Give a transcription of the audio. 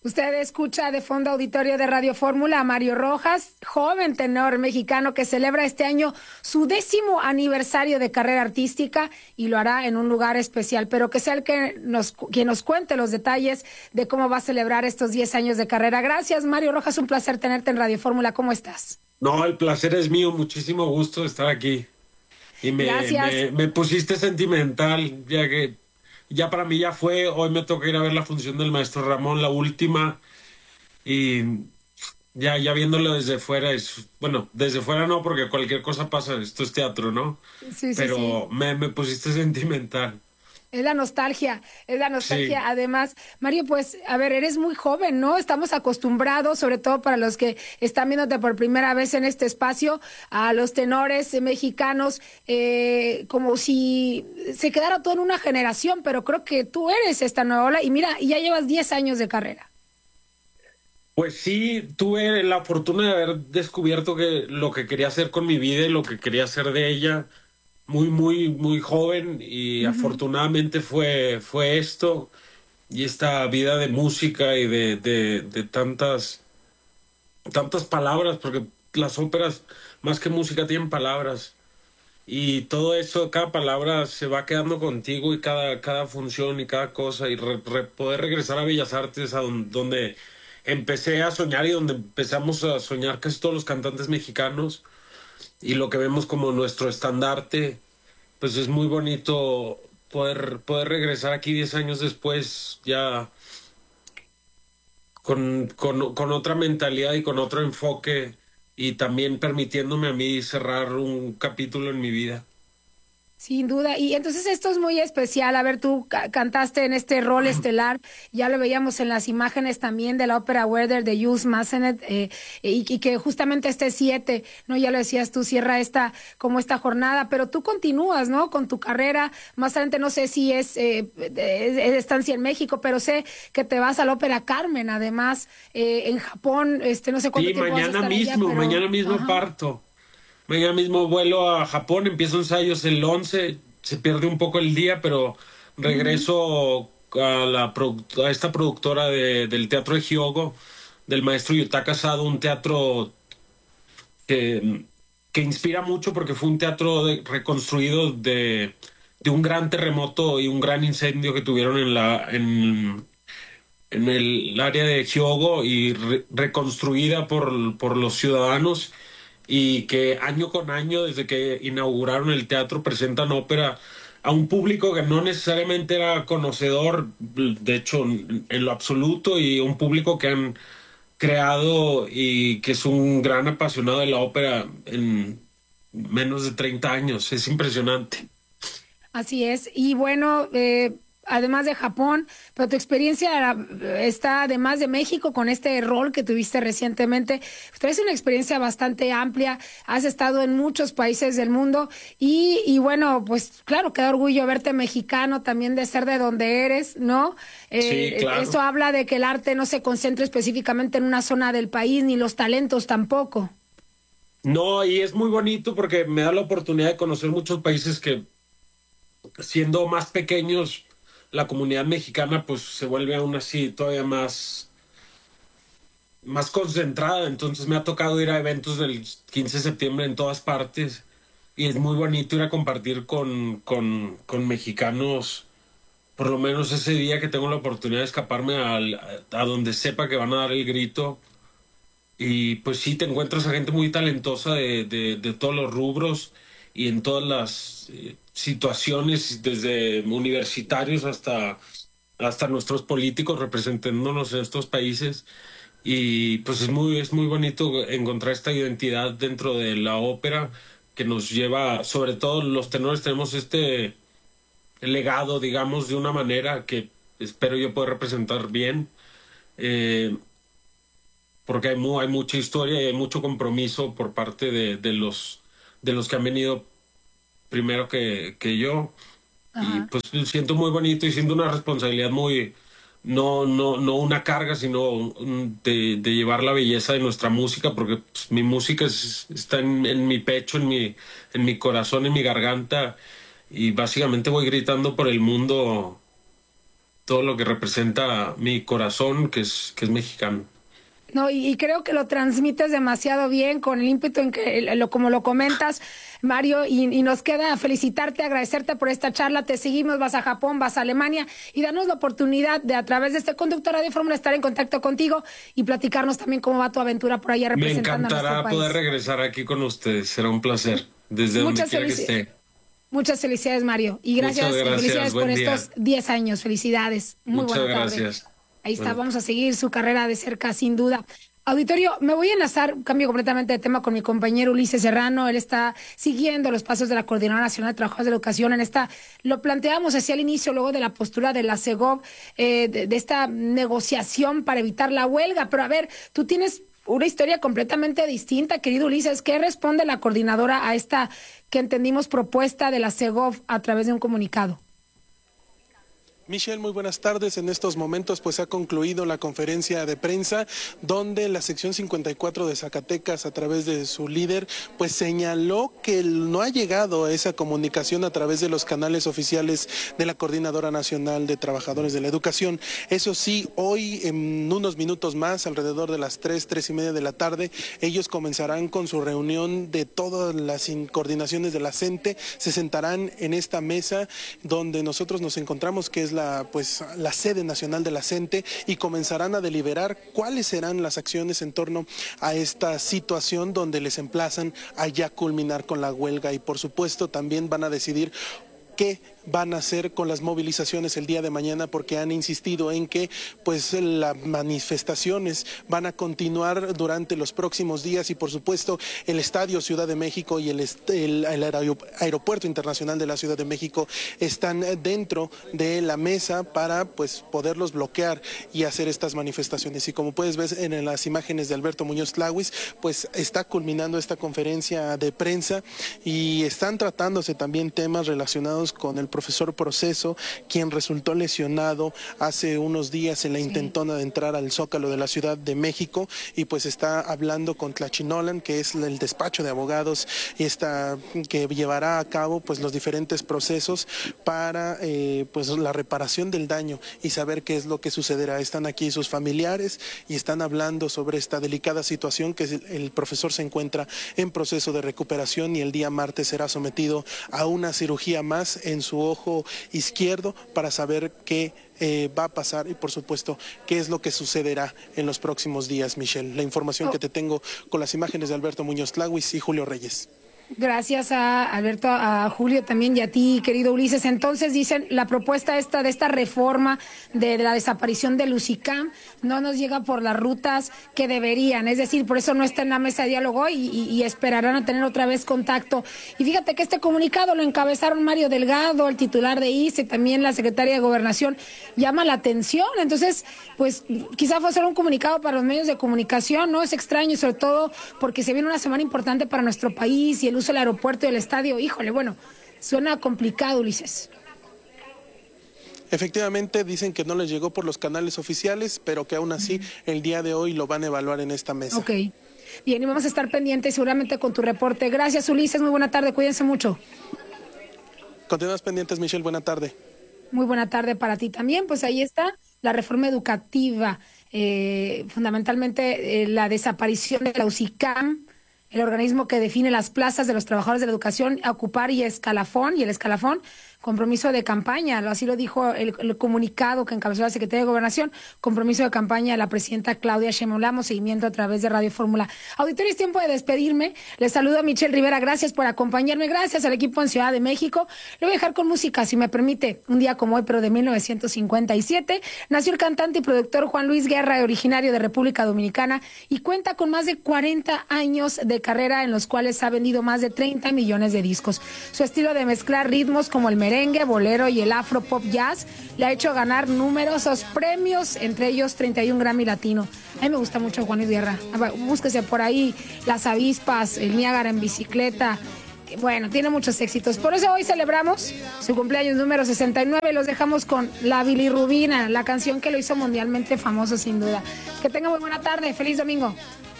Usted escucha de fondo auditorio de Radio Fórmula a Mario Rojas, joven tenor mexicano que celebra este año su 10º aniversario de carrera artística y lo hará en un lugar especial, pero que sea el que quien nos cuente los detalles de cómo va a celebrar estos 10 años de carrera. Gracias, Mario Rojas, un placer tenerte en Radio Fórmula. ¿Cómo estás? No, el placer es mío, muchísimo gusto estar aquí. Y Gracias. me pusiste sentimental, ya que ya para mí ya fue, hoy me toca ir a ver la función del maestro Ramón, la última, y ya viéndolo desde fuera, bueno, desde fuera no, porque cualquier cosa pasa, esto es teatro, ¿no? Sí, sí, sí. Pero me pusiste sentimental. Es la nostalgia, es la Sí, nostalgia. Además, Mario, pues, a ver, eres muy joven, ¿no? Estamos acostumbrados, sobre todo para los que están viéndote por primera vez en este espacio, a los tenores mexicanos, como si se quedara todo en una generación, pero creo que tú eres esta nueva ola y mira, y ya llevas 10 años de carrera. pues sí, tuve la fortuna de haber descubierto que lo que quería hacer con mi vida y lo que quería hacer de ella muy joven y Ujú. afortunadamente fue esto y esta vida de música y de tantas palabras, porque las óperas, más que música, tienen palabras. Y todo eso, cada palabra se va quedando contigo y cada función y cada cosa, y poder regresar a Bellas Artes, donde empecé a soñar y donde empezamos a soñar casi todos los cantantes mexicanos, y lo que vemos como nuestro estandarte, pues es muy bonito poder regresar aquí 10 años después, ya con otra mentalidad y con otro enfoque, y también permitiéndome a mí cerrar un capítulo en mi vida. Sin duda. Y entonces esto es muy especial. A ver, tú cantaste en este rol estelar, ya lo veíamos en las imágenes también de la ópera Werther de Jules Massenet, y que justamente este 7, ¿no? Ya lo decías tú, cierra como esta jornada, pero tú continúas, ¿no? Con tu carrera. Más adelante no sé si es estancia en México, pero sé que te vas a la ópera Carmen, además, en Japón, no sé cuánto Sí, tiempo vas a estar allá, pero, mañana mismo ajá. parto. Mañana mismo vuelo a Japón, empiezo ensayos el 11, se pierde un poco el día, pero Ujú. regreso a esta productora del Teatro de Hyogo, del maestro Yutaka Sado, un teatro que, que inspira mucho porque fue un teatro reconstruido de un gran terremoto y un gran incendio que tuvieron en el área de Hyogo, y reconstruida por los ciudadanos, y que año con año, desde que inauguraron el teatro, presentan ópera a un público que no necesariamente era conocedor, de hecho, en lo absoluto, y un público que han creado y que es un gran apasionado de la ópera en menos de 30 años. Es impresionante. Así es. Y bueno, además de Japón, pero tu experiencia está además de México con este rol que tuviste recientemente. Traes una experiencia bastante amplia, has estado en muchos países del mundo y bueno, pues claro, qué orgullo verte mexicano también de ser de donde eres, ¿no? Sí, Esto claro. habla de que el arte no se concentra específicamente en una zona del país, ni los talentos tampoco. No, y es muy bonito porque me da la oportunidad de conocer muchos países que, siendo más pequeños, la comunidad mexicana pues se vuelve aún así todavía más concentrada. Entonces me ha tocado ir a eventos del 15 de septiembre en todas partes, y es muy bonito ir a compartir con mexicanos, por lo menos ese día que tengo la oportunidad de escaparme a donde sepa que van a dar el grito. Y pues sí, te encuentras a gente muy talentosa de todos los rubros y en todas las situaciones, desde universitarios hasta nuestros políticos representándonos en estos países. Y pues es muy bonito encontrar esta identidad dentro de la ópera, que nos lleva, sobre todo los tenores, tenemos este legado, digamos, de una manera que espero yo poder representar bien. Eh, Porque hay mucha historia y hay mucho compromiso por parte de los que han venido primero que yo. Y Ajá. pues siento muy bonito y siento una responsabilidad muy, no una carga, sino de llevar la belleza de nuestra música, porque pues, mi música está en mi pecho, en mi corazón, en mi garganta, y básicamente voy gritando por el mundo todo lo que representa mi corazón, que es mexicano. No, y creo que lo transmites demasiado bien con el ímpetu en que, como lo comentas, Mario, y nos queda felicitarte, agradecerte por esta charla. Te seguimos, vas a Japón, vas a Alemania, y danos la oportunidad de, a través de este Conductor Radio Fórmula, estar en contacto contigo y platicarnos también cómo va tu aventura por allá representando a nuestro país. Me encantará poder regresar aquí con ustedes, será un placer, desde donde quiera que esté. Muchas felicidades, Mario, y gracias felicidades por estos 10 años, felicidades. Muy Muchas buena tarde. Gracias. Ahí está, vamos a seguir su carrera de cerca, sin duda. Auditorio, me voy a enlazar, cambio completamente de tema, con mi compañero Ulises Serrano. Él está siguiendo los pasos de la Coordinadora Nacional de Trabajadores de la Educación. Lo planteamos hacia el inicio, luego de la postura de la Segov, de esta negociación para evitar la huelga. Pero a ver, tú tienes una historia completamente distinta, querido Ulises. ¿Qué responde la coordinadora a esta, que entendimos, propuesta de la Segov a través de un comunicado? Michelle, muy buenas tardes. En estos momentos pues ha concluido la conferencia de prensa donde la sección 54 de Zacatecas, a través de su líder, pues señaló que no ha llegado esa comunicación a través de los canales oficiales de la Coordinadora Nacional de Trabajadores de la Educación. Eso sí, hoy en unos minutos más, alrededor de las 3:30 de la tarde, ellos comenzarán con su reunión de todas las coordinaciones de la CENTE. Se sentarán en esta mesa donde nosotros nos encontramos, que es la sede nacional de la CENTE, y comenzarán a deliberar cuáles serán las acciones en torno a esta situación, donde les emplazan a ya culminar con la huelga, y por supuesto también van a decidir qué van a hacer con las movilizaciones el día de mañana, porque han insistido en que pues las manifestaciones van a continuar durante los próximos días, y por supuesto el Estadio Ciudad de México y el Aeropuerto Internacional de la Ciudad de México están dentro de la mesa para pues poderlos bloquear y hacer estas manifestaciones. Y como puedes ver en las imágenes de Alberto Muñoz Tlahuis, pues está culminando esta conferencia de prensa, y están tratándose también temas relacionados con el profesor Proceso, quien resultó lesionado hace unos días en la intentona de entrar al Zócalo de la Ciudad de México, y pues está hablando con Tlachinolan, que es el despacho de abogados y que llevará a cabo pues los diferentes procesos para pues la reparación del daño y saber qué es lo que sucederá. Están aquí sus familiares y están hablando sobre esta delicada situación, que el profesor se encuentra en proceso de recuperación, y el día martes será sometido a una cirugía más en su ojo izquierdo para saber qué va a pasar, y por supuesto qué es lo que sucederá en los próximos días. Michelle, la información que te tengo con las imágenes de Alberto Muñoz Tlahuis y Julio Reyes. Gracias a Alberto, a Julio también, y a ti, querido Ulises. Entonces, dicen, la propuesta de esta reforma de la desaparición del UCICAM no nos llega por las rutas que deberían, es decir, por eso no está en la mesa de diálogo, y esperarán a tener otra vez contacto. Y fíjate que este comunicado lo encabezaron Mario Delgado, el titular de ICE, también la secretaria de Gobernación. Llama la atención. Entonces, pues quizá fue solo un comunicado para los medios de comunicación, ¿no? Es extraño, y sobre todo porque se viene una semana importante para nuestro país, y el uso del aeropuerto y del estadio. Híjole, bueno, suena complicado, Ulises. Efectivamente, dicen que no les llegó por los canales oficiales, pero que aún así el día de hoy lo van a evaluar en esta mesa. Ok. Bien, y vamos a estar pendientes seguramente con tu reporte. Gracias, Ulises, muy buena tarde, cuídense mucho. Continúas pendientes, Michelle, buena tarde. Muy buena tarde para ti también. Pues ahí está la reforma educativa, fundamentalmente la desaparición de la UCICAM, el organismo que define las plazas de los trabajadores de la educación a ocupar, y el escalafón, compromiso de campaña, así lo dijo el comunicado que encabezó la Secretaría de Gobernación, compromiso de campaña de la presidenta Claudia Sheinbaum. Damos seguimiento a través de Radio Fórmula. Auditorio, es tiempo de despedirme. Les saludo a Michelle Rivera, gracias por acompañarme, gracias al equipo en Ciudad de México. Lo voy a dejar con música, si me permite. Un día como hoy, pero de 1957, nació el cantante y productor Juan Luis Guerra, originario de República Dominicana, y cuenta con más de 40 años de carrera, en los cuales ha vendido más de 30 millones de discos. Su estilo de mezclar ritmos como el merengue, bolero y el afro pop jazz le ha hecho ganar numerosos premios, entre ellos 31 Grammy Latino. A mí me gusta mucho Juan Luis Guerra. Búsquese por ahí Las Avispas, el Niágara en bicicleta. Bueno, tiene muchos éxitos. Por eso hoy celebramos su cumpleaños número 69. Los dejamos con La Bilirrubina, la canción que lo hizo mundialmente famoso, sin duda. Que tenga muy buena tarde. Feliz domingo.